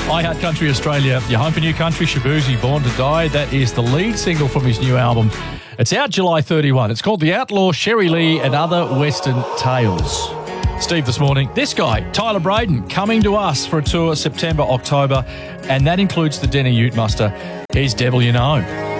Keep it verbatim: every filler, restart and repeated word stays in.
I Heart Country Australia, your home for new country. Shabuzi, Born to Die. That is the lead single from his new album. It's out July thirty-first. It's called The Outlaw, Sherry Lee and Other Western Tales. Steve, this morning, this guy, Tyler Braden, coming to us for a tour September, October, and that includes the Denny Ute Muster. Here's Devil You Know.